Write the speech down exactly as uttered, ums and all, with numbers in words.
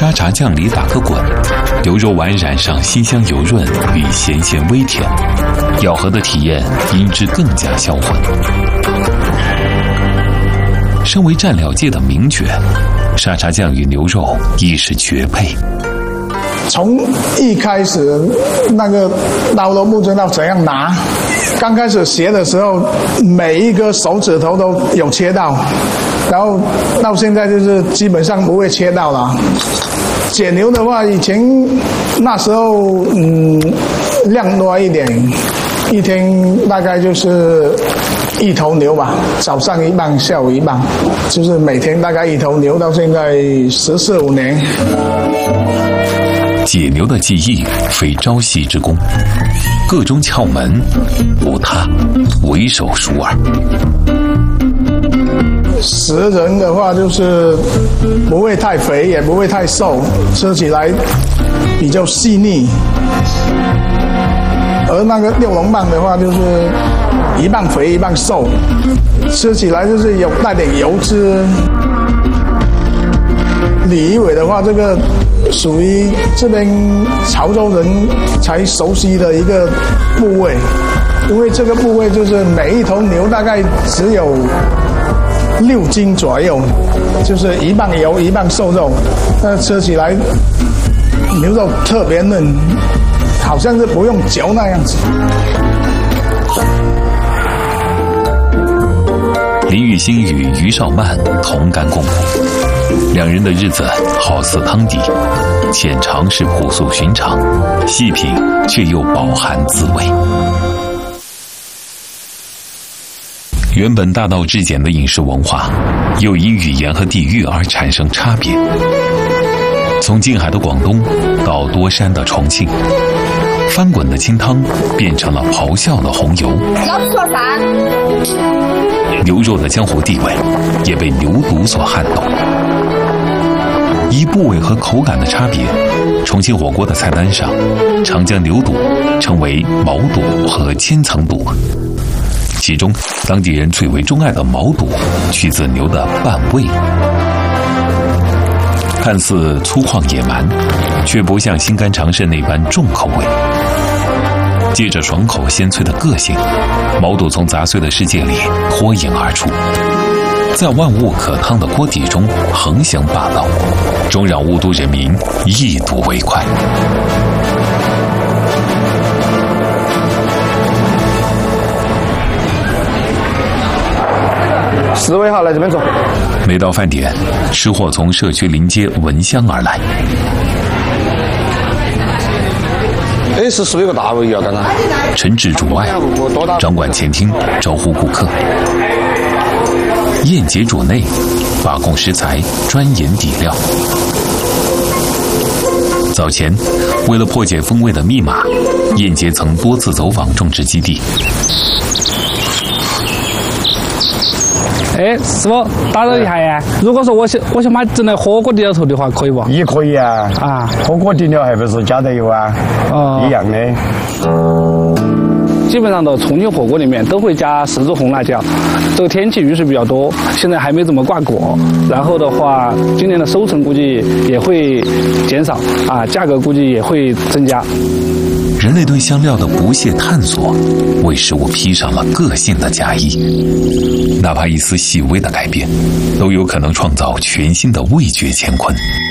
沙茶酱里打个滚，牛肉丸染上鲜香油润与咸咸微甜，咬合的体验因之更加销魂。身为蘸料界的名角，沙茶酱与牛肉亦是绝配。 从一开始那个刀都不知道怎样拿，刚开始学的时候，每一个手指头都有切到，然后到现在就是基本上不会切到了。解牛的话，以前那时候嗯量多一点，一天大概就是一头牛吧，早上一磅，下午一磅，就是每天大概一头牛，到现在十四五年。 解牛的技艺非朝夕之功，各中窍门无他，为手熟耳。 食人的话就是不会太肥，也不会太瘦，吃起来比较细腻。而那个六龙棒的话，就是一半肥一半瘦，吃起来就是有带点油脂。李一伟的话，这个属于这边潮州人才熟悉的一个部位，因为这个部位就是每一头牛大概只有六斤左右，就是一半油一半瘦肉，那吃起来牛肉特别嫩，好像是不用嚼那样子。 林玉兴与于少曼同甘共苦，两人的日子好似汤底，浅尝是朴素寻常，细品却又饱含滋味。原本大道至简的饮食文化，又因语言和地域而产生差别。从近海的广东到多山的重庆，翻滚的清汤变成了咆哮的红油。牛肉的江湖地位也被牛肚所撼动。依部位和口感的差别，重庆火锅的菜单上常将牛肚称为毛肚和千层肚。其中当地人最为钟爱的毛肚取自牛的半胃，看似粗犷野蛮，却不像心肝肠肾那般重口味。借着爽口鲜脆的个性，毛肚从杂碎的世界里脱颖而出，在万物可汤的锅底中横行霸道，终让雾都人民一睹为快。 四位好，来这边坐。 每到饭点，吃货从社区临街闻香而来。 哎，是是不是有个大胃啊？刚才陈志主外，掌管前厅，招呼顾客。宴节主内，把控食材，专研底料。早前，为了破解风味的密码，宴节曾多次走访种植基地。 哎，师傅，打扰一下呀！如果说我想我想把整那火锅底料头的话，可以不？ 也可以啊！啊，火锅底料还不是加的油啊？哦，一样的。 基本上的重庆火锅里面都会加十字红辣椒。这个天气雨水比较多，现在还没怎么挂果。然后的话，今年的收成估计也会减少啊，价格估计也会增加。 人类对香料的不懈探索，为食物披上了个性的嫁衣。哪怕一丝细微的改变，都有可能创造全新的味觉乾坤。